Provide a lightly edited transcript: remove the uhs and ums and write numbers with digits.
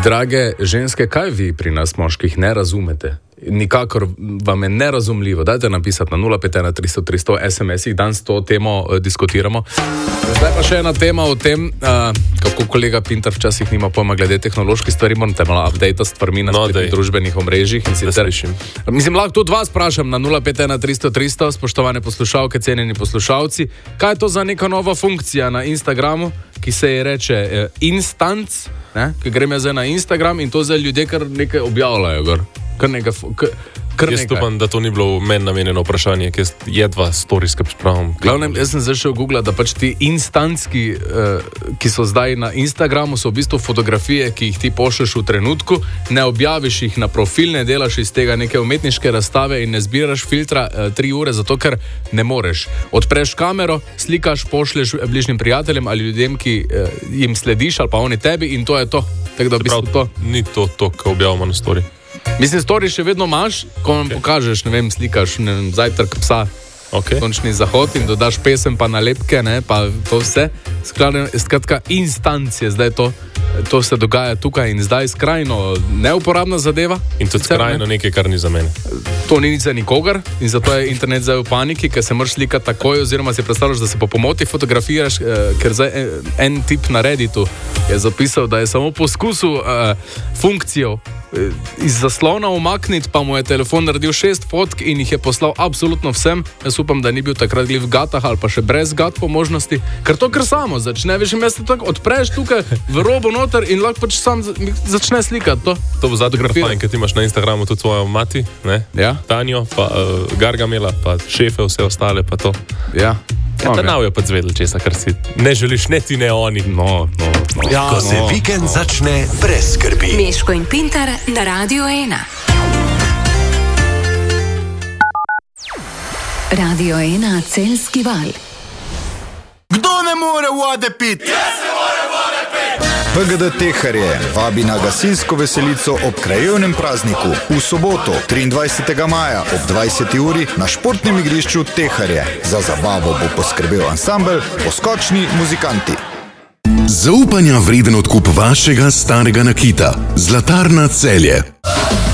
Drage ženske, kaj vi pri nas moških ne razumete? Nikakor vam je nerazumljivo. Dajte napisati na 051 300 300 SMS-ih, danes to temo diskutiramo. Zdaj pa še ena tema o tem, kako kolega Pintar včasih nima pojma glede tehnoloških stvari, morate malo update stvarmi na družbenih omrežjih. In sicer, mislim, lahko tudi vas sprašam na 051 300 300, spoštovane poslušalke, cenjeni poslušalci, kaj je to za neka nova funkcija na Instagramu, ki se je reče Instance, ki grem jaz zdaj na Instagram in to zdaj ljudje kar nekaj objavljajo gor. Jaz upam, da to ni bilo meni namenjeno vprašanje, ki jedva stories, ki spravim. Glavnem, jaz sem zašel googlati, da pač ti instanci, ki so zdaj na Instagramu, so v bistvu fotografije, ki jih ti pošlješ v trenutku, ne objaviš jih na profil, ne delaš iz tega neke umetniške razstave in ne zbiraš filtra 3 ure, zato ker ne moreš. Odpreš kamero, slikaš, pošlješ bližnjim prijateljem ali ljudem, ki jim slediš ali pa oni tebi in to je to. Tako da v bistvu to. Ni to, kar objavimo na story. Mislim, story še vedno imaš, ko nam pokažeš, ne vem, slikaš zajtrk psa, sončni zahod in dodaš pesem pa nalepke, ne, pa to vse. Skratka, instancije, zdaj to se dogaja tukaj in zdaj skrajno neuporabna zadeva. In tudi skrajno nekaj, kar ni za mene. To ni nič za nikogar in zato je internet zdaj v paniki, ker se moraš slikati takoj oziroma si predstavljaš, da se po pomoti fotografiraš, ker zdaj en tip na Redditu je zapisal, da je samo poskusil funkcijo iz zaslona umakniti, pa mu je telefon naredil 6 fotk in jih je poslal absolutno vsem. Jaz upam, da ni bil takrat v gatah ali pa še brez gat po možnosti, ker to kar samo začne, veš, mesto tako odpreš tukaj v robo noter in lahko pač sam začne slikati to. To bo zato kar fajn, ker ti imaš na Instagramu tudi svojo mati, ne? Ja. Tanjo, pa Gargamela, pa šefe, vse ostale, pa to. Ja. Ta nav je pa zvedel česa, kar si ne želiš, ne ti, ne oni. Ja, ko se vikend začne brez skrbi. Meško in Pintar na Radio 1. Radio 1 Celjski val. Kdo ne more vode pit? Jaz ne more vode pit! PGD Teharje vabi na gasilsko veselico ob krajevnem prazniku v soboto 23. maja ob 20. uri na športnem igrišču Teharje. Za zabavo bo poskrbel ansambel Poskočni muzikanti. Zaupanja vreden odkup vašega starega nakita. Zlatarna Celje.